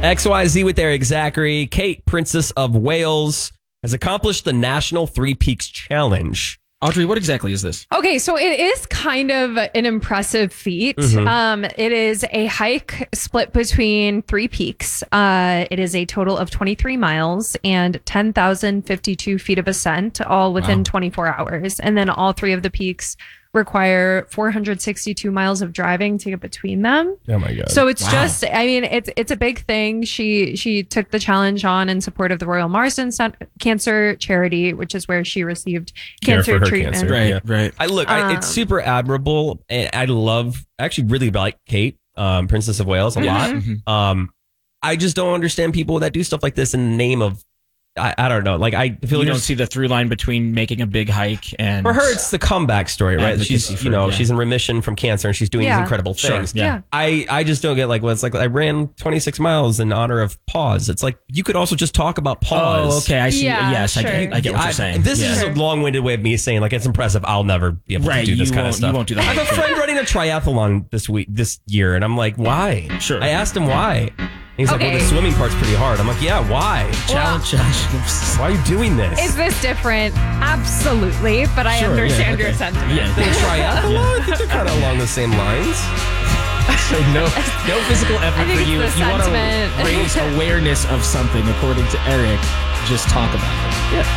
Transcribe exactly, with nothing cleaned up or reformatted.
X Y Z with Eric Zachary. Kate, Princess of Wales, has accomplished the National Three Peaks Challenge. Audrey, what exactly is this? Okay, so it is kind of an impressive feat. Mm-hmm. Um, it is a hike split between three peaks. Uh, it is a total of twenty-three miles and ten thousand fifty-two feet of ascent, all within wow. twenty-four hours. And then all three of the peaks require four hundred sixty-two miles of driving to get between them. Oh my God. So it's wow. just, I mean, it's it's a big thing. She she took the challenge on in support of the Royal Marsden Cancer Charity, which is where she received cancer treatment. Cancer. Right, yeah. right. I look, I, it's Um, super admirable. And I love, I actually really like Kate, um, Princess of Wales a lot. Mhm. Um, I just don't understand people that do stuff like this in the name of, I, I don't know. Like, I feel You like don't there's- see the through line between making a big hike and... for her, it's the comeback story, right? Advocacy She's, for- you know, yeah. she's in remission from cancer and she's doing Yeah. these incredible Sure, things. yeah. Yeah. I, I just don't get like, well, it's like I ran twenty-six miles in honor of pause. It's like, you could also just talk about pause. Oh, okay. I see. Yeah, yes, I, sure. get, I get what I- you're saying. This yeah. is a long-winded way of me saying, like, it's impressive. I'll never be able Right, to do this you kind of won't- stuff. you won't do that. I have a friend running a triathlon this week, this year, and I'm like, why? Sure. I asked him why. He's like, well, Okay. the swimming part's pretty hard. I'm like, yeah, why? Challenge, challenge. Why are you doing this? Is this different? Absolutely, but I Sure, yeah, understand your okay. sentiment. Yeah. the triathlon? I think they're kind of along the same lines. So no, no physical effort I think for it's you. the If you want sentiment. to raise awareness of something, according to Eric, just talk about it. Yeah.